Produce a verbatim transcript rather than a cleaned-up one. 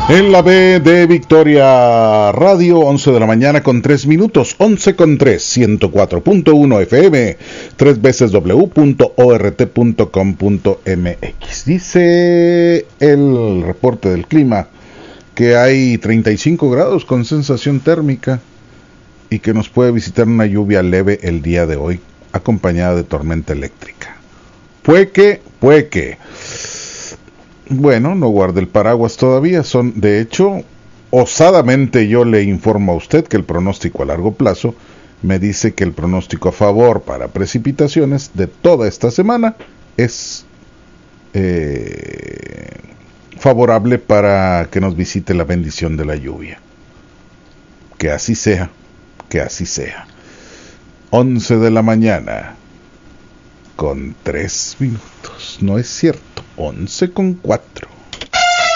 En la B de Victoria Radio, once de la mañana con tres minutos, once con tres, ciento cuatro punto uno F M, tres veces w punto ort punto com punto m x. Dice el reporte del clima que hay treinta y cinco grados con sensación térmica y que nos puede visitar una lluvia leve el día de hoy, acompañada de tormenta eléctrica. Puede que, puede que... Bueno, no guarde el paraguas todavía. Son, de hecho, osadamente yo le informo a usted que el pronóstico a largo plazo me dice que el pronóstico a favor para precipitaciones de toda esta semana es eh, favorable para que nos visite la bendición de la lluvia. Que así sea, que así sea. once de la mañana con tres minutos, no es cierto. once con cuatro.